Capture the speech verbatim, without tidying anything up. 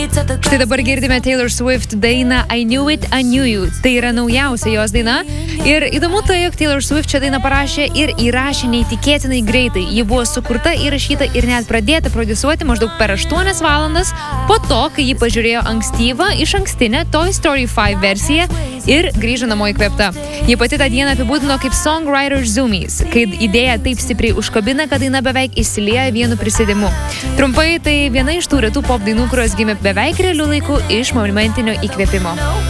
Štai dabar girdime Taylor Swift dainą I Knew It, I Knew You. Tai yra naujausia jos daina. Ir įdomu tai, jog Taylor Swift šią dainą parašė ir įrašė neįtikėtinai greitai. Ji buvo sukurta, įrašyta ir net pradėta prodiusuoti maždaug per aštuonias valandas po to, kai ji pažiūrėjo ankstyvą, iš ankstinę Toy Story penki versiją ir grįžo namo įkvėpta. Ji pati tą dieną apibūdino kaip songwriter zoomies, kai idėja taip stipriai užkabina, kad daina beveik įsilieja vienu prisėdimu. Trumpai, tai viena iš tų retų pop dainų, kurios gimė beveik realiu laiku iš momentinio įkvėpimo.